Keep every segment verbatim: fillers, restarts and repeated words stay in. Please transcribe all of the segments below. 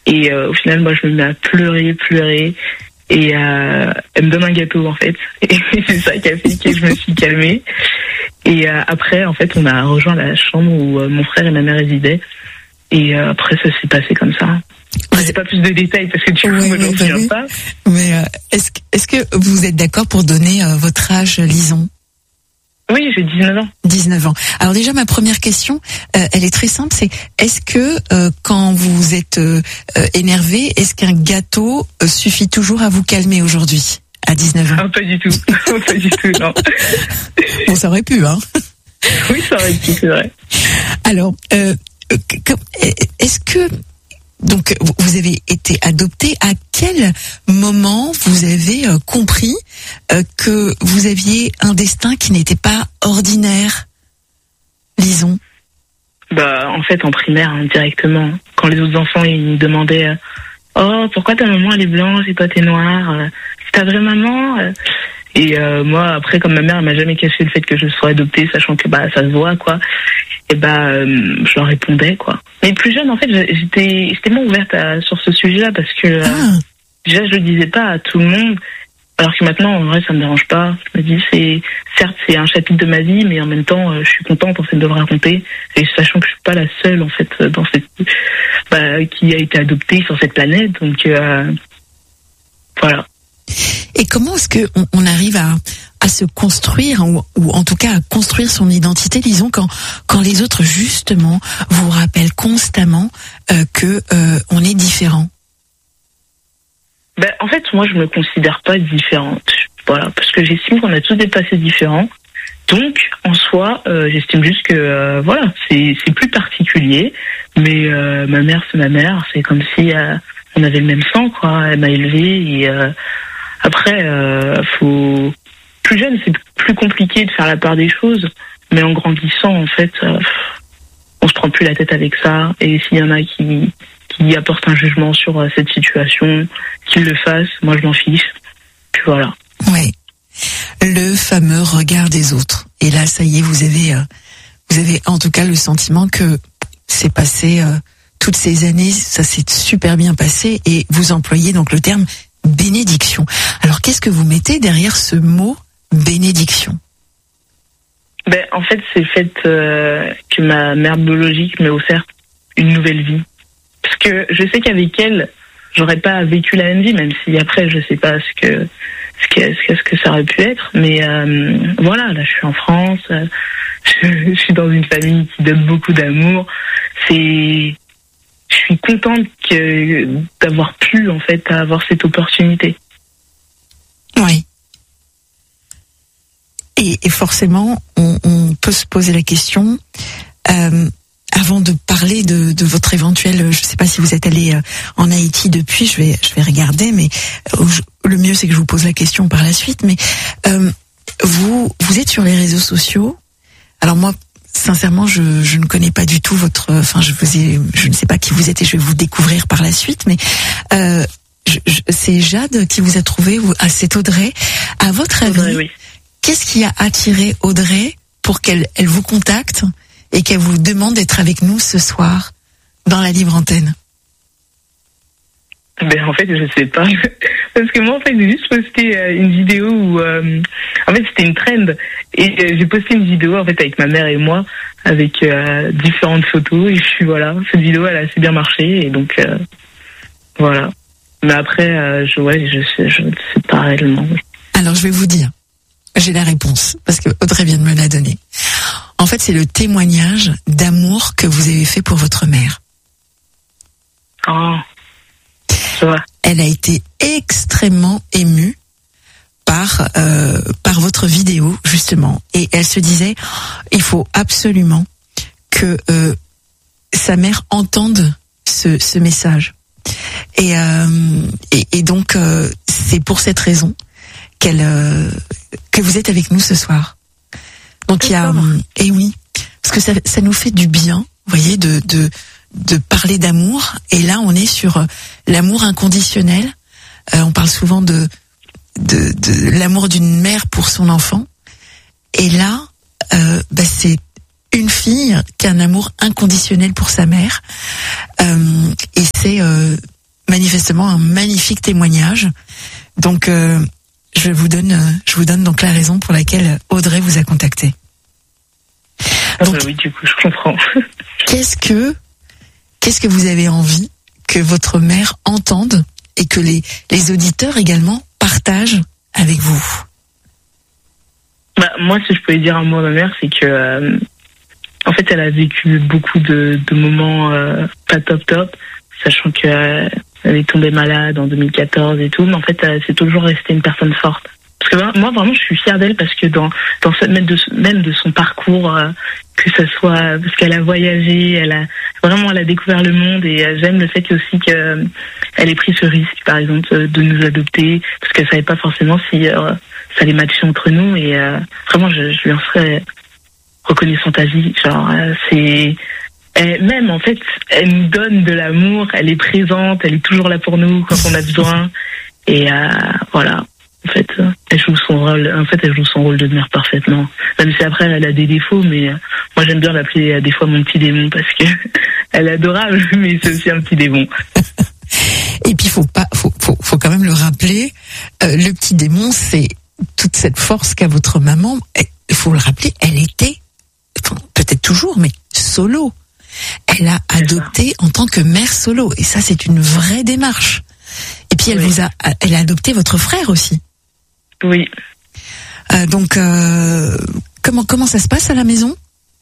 Et euh, au final, moi, je me mets à pleurer, pleurer. Et euh, elle me donne un gâteau, en fait. Et c'est ça qui a fait que je me suis calmée. Et euh, après, en fait, on a rejoint la chambre où euh, mon frère et ma mère résidaient. Et euh, après, ça s'est passé comme ça. Je n'ai pas plus de détails parce que du coup, oui, moi, je oui, n'en souviens oui. pas. Mais euh, est-ce, est-ce que vous êtes d'accord pour donner euh, votre âge, Lison ? Oui, j'ai dix-neuf ans. dix-neuf ans. Alors déjà, ma première question, euh, elle est très simple, c'est est-ce que euh, quand vous êtes euh, euh, énervé, est-ce qu'un gâteau euh, suffit toujours à vous calmer aujourd'hui, à dix-neuf ans ? Ah, pas du tout. Pas du tout, non. Bon, ça aurait pu, hein. Oui, ça aurait pu, c'est vrai. Alors, euh, est-ce que... Donc, vous avez été adopté. À quel moment vous avez euh, compris euh, que vous aviez un destin qui n'était pas ordinaire, Lison ? Bah, en fait, en primaire, hein, directement. Quand les autres enfants, ils me demandaient euh, « Oh, pourquoi ta maman, elle est blanche et toi, t'es noire euh, c'est ta vraie maman euh. ?» Et euh, moi, après, comme ma mère, elle m'a jamais caché le fait que je sois adoptée, sachant que bah ça se voit, quoi. Et bah, euh, je leur répondais, quoi. Mais plus jeune, en fait, j'étais, j'étais moins ouverte à, sur ce sujet-là parce que euh, ah. déjà, je le disais pas à tout le monde. Alors que maintenant, en vrai, ça me dérange pas. Je me dis, c'est certes, c'est un chapitre de ma vie, mais en même temps, euh, je suis contente en fait de le raconter. Et sachant que je suis pas la seule en fait dans cette bah, qui a été adoptée sur cette planète, donc euh, voilà. Et comment est-ce que on, on arrive à à se construire ou, ou en tout cas à construire son identité, disons quand quand les autres justement vous rappellent constamment euh, que euh, on est différent? Ben en fait moi je me considère pas différente, voilà, parce que j'estime qu'on a tous des passés différents. Donc en soi euh, j'estime juste que euh, voilà c'est c'est plus particulier, mais euh, ma mère c'est ma mère, c'est comme si euh, on avait le même sang quoi. Elle m'a élevée et euh, après euh, faut plus jeune, c'est plus compliqué de faire la part des choses, mais en grandissant, en fait, euh, on se prend plus la tête avec ça. Et s'il y en a qui, qui apportent un jugement sur euh, cette situation, qu'ils le fassent. Moi, je m'en fiche. Puis voilà. Ouais. Le fameux regard des autres. Et là, ça y est, vous avez, euh, vous avez en tout cas le sentiment que c'est passé euh, toutes ces années, ça s'est super bien passé, et vous employez donc le terme bénédiction. Alors, qu'est-ce que vous mettez derrière ce mot bénédiction? Ben, en fait, c'est le fait euh, que ma mère biologique m'ait offert une nouvelle vie. Parce que je sais qu'avec elle, j'aurais pas vécu la même vie, même si après, je sais pas ce que ce que, ce que ça aurait pu être. Mais euh, voilà, là, je suis en France, euh, je, je suis dans une famille qui donne beaucoup d'amour. C'est, je suis contente que d'avoir pu en fait avoir cette opportunité. Oui. Et, et forcément, on, on peut se poser la question, euh, avant de parler de, de votre éventuel, je ne sais pas si vous êtes allé en Haïti depuis, je vais, je vais regarder, mais euh, je, le mieux c'est que je vous pose la question par la suite. Mais euh, vous, vous êtes sur les réseaux sociaux. Alors moi, sincèrement, je, je ne connais pas du tout votre, enfin, je vous ai, je ne sais pas qui vous êtes et je vais vous découvrir par la suite. Mais euh, je, je, c'est Jade qui vous a trouvé, ou ah, c'est Audrey. À votre avis, Audrey, oui. Qu'est-ce qui a attiré Audrey pour qu'elle elle vous contacte et qu'elle vous demande d'être avec nous ce soir dans la libre antenne? Ben en fait je sais pas, parce que moi en fait j'ai juste posté euh, une vidéo où euh, en fait c'était une trend et euh, j'ai posté une vidéo en fait avec ma mère et moi avec euh, différentes photos et puis voilà, cette vidéo elle a assez bien marché et donc euh, voilà. Mais après euh, je ouais je sais je ne sais pas réellement. Alors je vais vous dire. J'ai la réponse, parce que Audrey vient de me la donner. En fait, c'est le témoignage d'amour que vous avez fait pour votre mère. Oh, je vois. Elle a été extrêmement émue par euh, par votre vidéo, justement. Et elle se disait, il faut absolument que euh, sa mère entende ce, ce message. Et, euh, et, et donc, euh, c'est pour cette raison qu'elle... Euh, que vous êtes avec nous ce soir. Donc il y a, et oui, parce que ça, ça nous fait du bien, vous voyez, de de de parler d'amour. Et là, on est sur l'amour inconditionnel. Euh, on parle souvent de de, de l'amour d'une mère pour son enfant. Et là, euh, bah, c'est une fille qui a un amour inconditionnel pour sa mère. Euh, et c'est euh, manifestement un magnifique témoignage. Donc, euh, je vous donne, euh, je vous donne donc la raison pour laquelle Audrey vous a contacté. Ah donc, bah oui, du coup, je comprends. Qu'est-ce que, qu'est-ce que vous avez envie que votre mère entende et que les, les auditeurs également partagent avec vous? Bah, moi, si je pouvais dire un mot à ma mère, c'est que, euh, en fait, elle a vécu beaucoup de, de moments euh, pas top top, sachant que euh, elle est tombée malade en deux mille quatorze et tout, mais en fait, euh, c'est toujours resté une personne forte. Parce que moi, vraiment, je suis fière d'elle parce que dans, dans cette, même, de, même de son parcours, euh, que ce soit parce qu'elle a voyagé, elle a vraiment, elle a découvert le monde et euh, j'aime le fait aussi qu'elle euh, ait pris ce risque, par exemple, euh, de nous adopter, parce qu'elle savait pas forcément si euh, ça allait matcher entre nous et euh, vraiment, je, je lui en serais reconnaissante à vie. Genre, euh, c'est elle, même en fait, elle nous donne de l'amour, elle est présente, elle est toujours là pour nous quand on a besoin et euh, voilà. En fait, elle joue son rôle. En fait, elle joue son rôle de mère parfaitement. Même si après, elle a des défauts, mais euh, moi, j'aime bien l'appeler euh, des fois mon petit démon parce que elle est adorable, mais c'est aussi un petit démon. Et puis, faut pas, faut, faut, faut quand même le rappeler. Euh, le petit démon, c'est toute cette force qu'a votre maman. Il faut le rappeler. Elle était, enfin, peut-être toujours, mais solo. Elle a adopté en tant que mère solo, et ça, c'est une vraie démarche. Et puis, elle oui. vous a, elle a adopté votre frère aussi. Oui. Euh, donc, euh, comment comment ça se passe à la maison?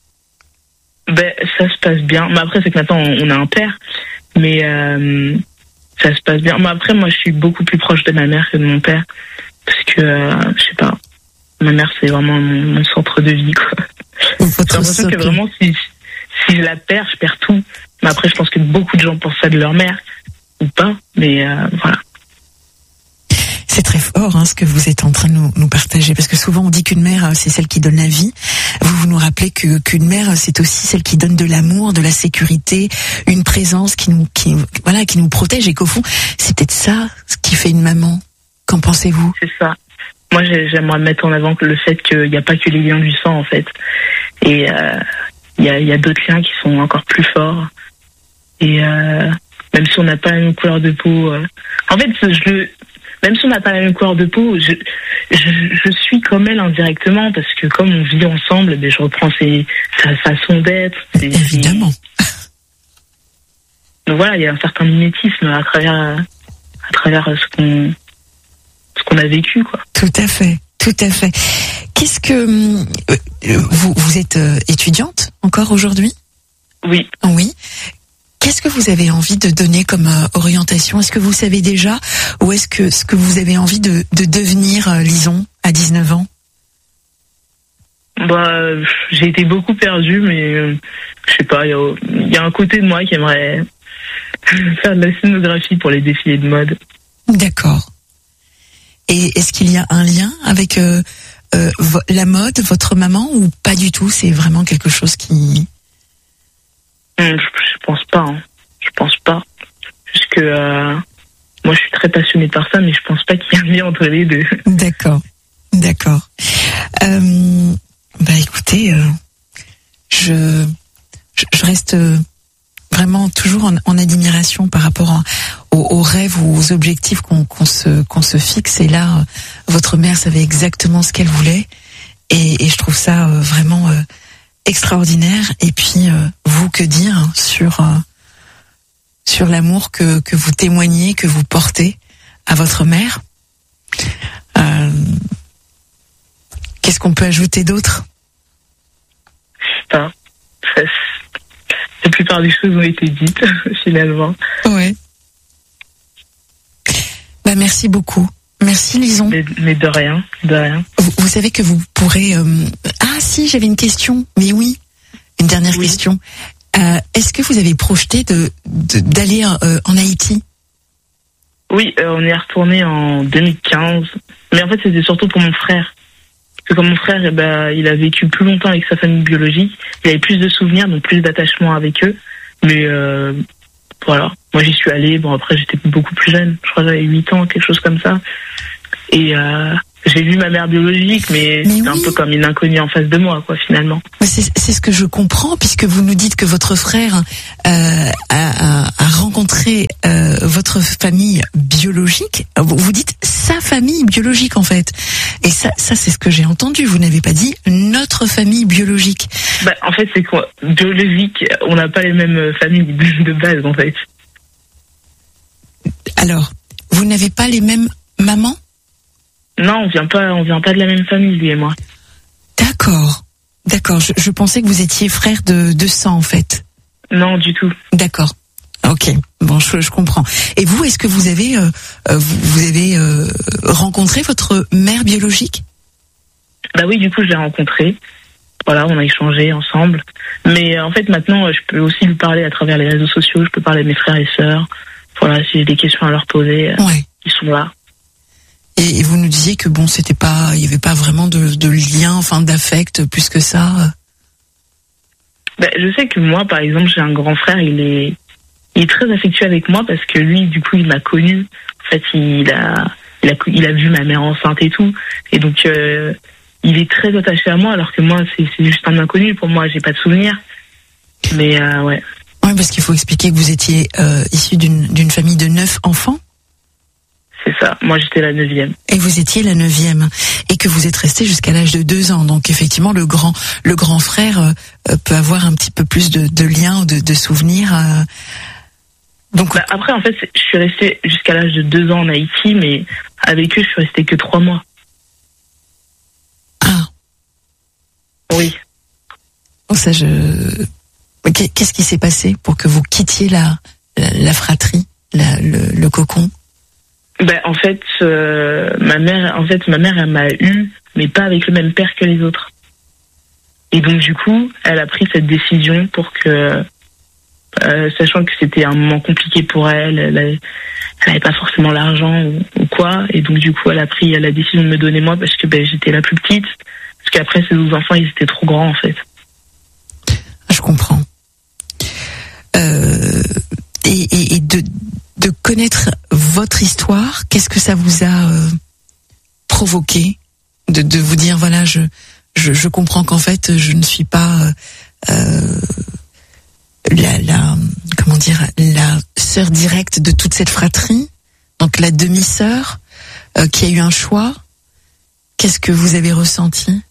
Ben, ça se passe bien. Mais après, c'est que maintenant, on a un père. Mais euh, ça se passe bien. Mais après, moi, je suis beaucoup plus proche de ma mère que de mon père. Parce que, euh, je sais pas, ma mère, c'est vraiment mon, mon centre de vie, quoi. J'ai l'impression que vraiment, si, si je la perds, je perds tout. Mais après, je pense que beaucoup de gens pensent ça de leur mère. Ou pas, mais euh, voilà. C'est très fort hein, ce que vous êtes en train de nous, nous partager, parce que souvent on dit qu'une mère c'est celle qui donne la vie. Vous, vous nous rappelez que qu'une mère c'est aussi celle qui donne de l'amour, de la sécurité, une présence qui nous qui voilà qui nous protège, et qu'au fond c'est peut-être ça ce qui fait une maman. Qu'en pensez-vous? C'est ça. Moi j'aimerais mettre en avant le fait qu'il n'y a pas que les liens du sang en fait, et euh, il y a il y a d'autres liens qui sont encore plus forts, et euh, même si on n'a pas la même couleur de peau, euh, en fait je Même si on n'a pas la même couleur de peau, je, je, je suis comme elle indirectement, parce que comme on vit ensemble, ben je reprends ses, sa façon d'être. Ses, Évidemment. Ses... Donc voilà, il y a un certain mimétisme à travers, à travers ce qu'on, ce qu'on a vécu, quoi. Tout à fait, tout à fait. Qu'est-ce que euh, vous, vous êtes euh, étudiante encore aujourd'hui? Oui. Oui. Qu'est-ce que vous avez envie de donner comme euh, orientation? Est-ce que vous savez déjà, ou est-ce que ce que vous avez envie de, de devenir, euh, Lison, à dix-neuf ans? Bah, j'ai été beaucoup perdue, mais euh, je sais pas, il y, y a un côté de moi qui aimerait faire de la scénographie pour les défilés de mode. D'accord. Et est-ce qu'il y a un lien avec euh, euh, la mode, votre maman, ou pas du tout? C'est vraiment quelque chose qui... Je, je pense pas, hein. Je pense pas. Parce que euh, moi, je suis très passionnée par ça, mais je pense pas qu'il y ait un lien entre les deux. D'accord, d'accord. Euh, bah écoutez, euh, je, je reste vraiment toujours en, en admiration par rapport à, aux, aux rêves ou aux objectifs qu'on, qu'on se qu'on se fixe. Et là, votre mère savait exactement ce qu'elle voulait, et, et je trouve ça euh, vraiment euh, extraordinaire. Et puis euh, vous, que dire hein, sur euh, sur l'amour que que vous témoignez, que vous portez à votre mère. Euh, qu'est-ce qu'on peut ajouter d'autre? Je sais pas. Ça, la plupart des choses ont été dites finalement. Ouais. Bah merci beaucoup. Merci Lison. Mais, mais de rien, de rien. Vous, vous savez que vous pourrez... Euh... Ah si, j'avais une question. Mais oui, une dernière oui. question. Euh, est-ce que vous avez projeté de, de d'aller euh, en Haïti? Oui, euh, on est retourné en deux mille quinze. Mais en fait, c'était surtout pour mon frère. Parce que comme mon frère, eh ben, il a vécu plus longtemps avec sa famille biologique. Il avait plus de souvenirs, donc plus d'attachement avec eux. Mais euh, voilà, moi j'y suis allée. Bon, après, j'étais beaucoup plus jeune. Je crois que j'avais huit ans, quelque chose comme ça. Et euh, j'ai vu ma mère biologique, mais, mais c'était oui. un peu comme une inconnue en face de moi, quoi, finalement. C'est, c'est ce que je comprends, puisque vous nous dites que votre frère euh, a, a, a rencontré euh, votre famille biologique. Vous, vous dites sa famille biologique en fait. Et ça, ça c'est ce que j'ai entendu. Vous n'avez pas dit notre famille biologique. Bah, en fait, c'est quoi? Biologique, on n'a pas les mêmes familles de base en fait. Alors, vous n'avez pas les mêmes mamans? Non, on vient pas, on vient pas de la même famille, lui et moi. D'accord, d'accord. Je, je pensais que vous étiez frères de, de sang en fait. Non, du tout. D'accord. Ok. Bon, je, je comprends. Et vous, est-ce que vous avez, euh, vous, vous avez euh, rencontré votre mère biologique? Bah oui, du coup, je l'ai rencontrée. Voilà, on a échangé ensemble. Mais euh, en fait, maintenant, je peux aussi lui parler à travers les réseaux sociaux. Je peux parler à mes frères et sœurs. Voilà, si j'ai des questions à leur poser, euh, ouais. Ils sont là. Et, et vous nous disiez que bon, c'était pas, il y avait pas vraiment de, de lien, enfin d'affect plus que ça. Ben, je sais que moi, par exemple, j'ai un grand frère, il est, il est très affectueux avec moi parce que lui, du coup, il m'a connu. En fait, il a, il a, il a vu ma mère enceinte et tout. Et donc, euh, il est très attaché à moi, alors que moi, c'est, c'est juste un inconnu. Pour moi, j'ai pas de souvenirs. Mais euh, ouais. Oui, parce qu'il faut expliquer que vous étiez euh, issu d'une, d'une famille de neuf enfants. C'est ça. Moi, j'étais la neuvième. Et vous étiez la neuvième. Et que vous êtes resté jusqu'à l'âge de deux ans. Donc, effectivement, le grand, le grand frère euh, peut avoir un petit peu plus de, de liens, de, de souvenirs. Euh... Donc, bah, après, en fait, je suis restée jusqu'à l'âge de deux ans en Haïti, mais avec eux, je suis restée que trois mois. Ah. Oui. Bon, ça, je... Qu'est-ce qui s'est passé pour que vous quittiez la, la, la fratrie, la, le, le cocon? Ben en fait, euh, ma mère, en fait, ma mère, elle m'a eu, mais pas avec le même père que les autres. Et donc du coup, elle a pris cette décision pour que, euh, sachant que c'était un moment compliqué pour elle, elle, elle avait pas forcément l'argent ou, ou quoi, et donc du coup, elle a pris la décision de me donner moi parce que ben j'étais la plus petite, parce qu'après ses douze enfants, ils étaient trop grands en fait. Je comprends. Euh, et, et, et de de connaître votre histoire, qu'est-ce que ça vous a euh, provoqué de, de vous dire voilà, je, je, je comprends qu'en fait je ne suis pas euh, la, la comment dire la sœur directe de toute cette fratrie, donc la demi-sœur euh, qui a eu un choix. Qu'est-ce que vous avez ressenti?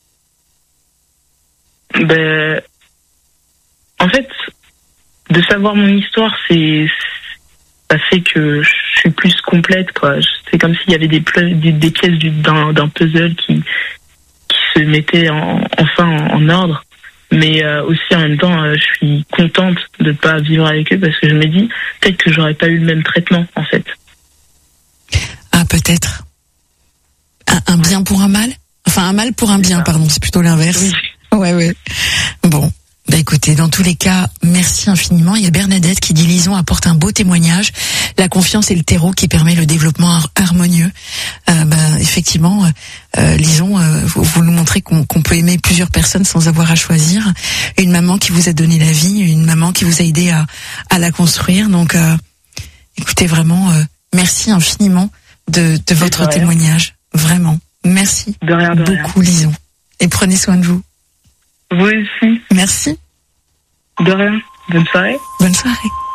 Ben, en fait, de savoir mon histoire, c'est ça fait que je suis plus complète, quoi. C'est comme s'il y avait des, des, des pièces du, d'un, d'un puzzle qui, qui se mettaient en, enfin en, en ordre. Mais euh, aussi en même temps, euh, je suis contente de pas vivre avec eux parce que je me dis peut-être que j'aurais pas eu le même traitement, en fait. Ah, peut-être. Un, un bien pour un mal? Enfin, un mal pour un bien, pardon, c'est plutôt l'inverse. Oui. Ouais, ouais. Bon. Bah écoutez, dans tous les cas, merci infiniment. Il y a Bernadette qui dit Lison apporte un beau témoignage. La confiance est le terreau qui permet le développement har- harmonieux. Euh, bah, effectivement, euh, Lison, euh, vous, vous nous montrez qu'on, qu'on peut aimer plusieurs personnes sans avoir à choisir. Une maman qui vous a donné la vie, une maman qui vous a aidé à, à la construire. Donc, euh, écoutez, vraiment, euh, merci infiniment de, de votre témoignage. Vraiment, merci de rien, de beaucoup, rien. Lison. Et prenez soin de vous. Vous aussi. Merci. De rien. Bonne soirée. Bonne soirée.